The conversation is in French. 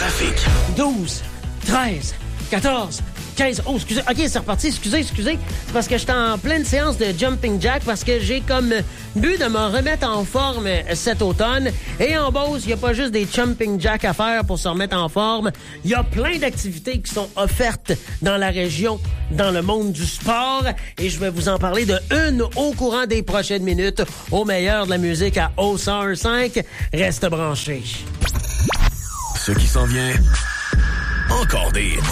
trafic. 12, 13, 14, 15. Oh, excusez. OK, c'est reparti. Excusez. C'est parce que j'étais en pleine séance de jumping jack parce que j'ai comme but de me remettre en forme cet automne. Et en Beauce, il n'y a pas juste des jumping jack à faire pour se remettre en forme. Il y a plein d'activités qui sont offertes dans la région, dans le monde du sport. Et je vais vous en parler de une au courant des prochaines minutes. Au meilleur de la musique à O105. Reste branché. Ce qui s'en vient, encore des hits.